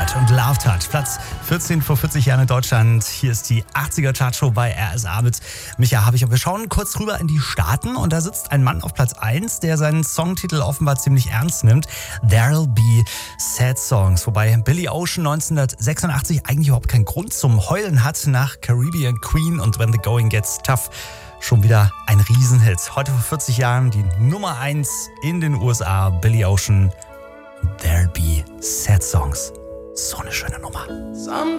Heart und Loved Heart. Platz 14 vor 40 Jahren in Deutschland. Hier ist die 80er Chartshow bei RSA mit Micha Habich. Und wir schauen kurz rüber in die Staaten. Und da sitzt ein Mann auf Platz 1, der seinen Songtitel offenbar ziemlich ernst nimmt. There'll be sad songs. Wobei Billy Ocean 1986 eigentlich überhaupt keinen Grund zum Heulen hat. Nach Caribbean Queen und When the Going Gets Tough schon wieder ein Riesenhit. Heute vor 40 Jahren die Nummer 1 in den USA. Billy Ocean, There'll be sad songs. So eine schöne Nummer.